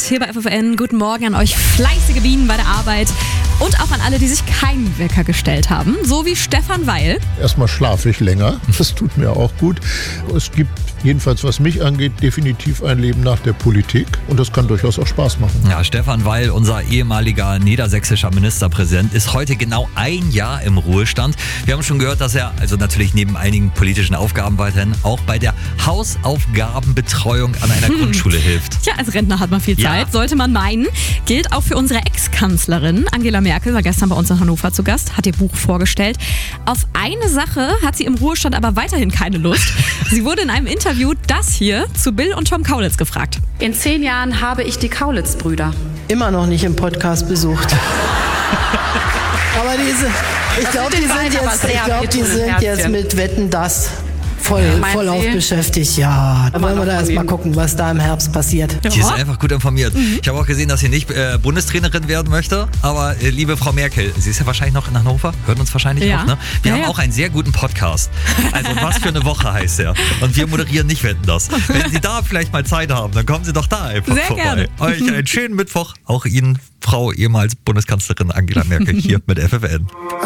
hier bei FFN. Guten Morgen an euch fleißige Bienen bei der Arbeit und auch an alle, die sich keinen Wecker gestellt haben, so wie Stefan Weil. Erstmal schlafe ich länger, das tut mir auch gut. Es gibt jedenfalls, was mich angeht, definitiv ein Leben nach der Politik und das kann durchaus auch Spaß machen. Ja, Stefan Weil, unser ehemaliger niedersächsischer Ministerpräsident, ist heute genau ein Jahr im Ruhestand. Wir haben schon gehört, dass er, also natürlich neben einigen politischen Aufgaben weiterhin, auch bei der Hausaufgabenbetreuung an einer Grundschule hilft. Tja, als Rentner hat man viel Zeit, sollte man meinen. Gilt auch für unsere Ex-Kanzlerin. Angela Merkel war gestern bei uns in Hannover zu Gast, hat ihr Buch vorgestellt. Auf eine Sache hat sie im Ruhestand aber weiterhin keine Lust. Sie wurde in einem Interview das hier zu Bill und Tom Kaulitz gefragt. In 10 Jahren habe ich die Kaulitz-Brüder. Immer noch nicht im Podcast besucht. Aber ich glaube, die sind jetzt mit Wetten, das voll auf beschäftigt. Ja, da wollen wir da erstmal gucken, was da im Herbst passiert. Die ist einfach gut informiert. Ich habe auch gesehen, dass sie nicht Bundestrainerin werden möchte, aber liebe Frau Merkel, sie ist ja wahrscheinlich noch in Hannover, hört uns wahrscheinlich auch, ne? Wir haben auch einen sehr guten Podcast. Also was für eine Woche heißt der. Und wir moderieren nicht Wetten, das. Wenn Sie da vielleicht mal Zeit haben, dann kommen Sie doch da einfach sehr vorbei. Gerne. Euch einen schönen Mittwoch, auch Ihnen, Frau ehemals Bundeskanzlerin Angela Merkel, hier mit FFN.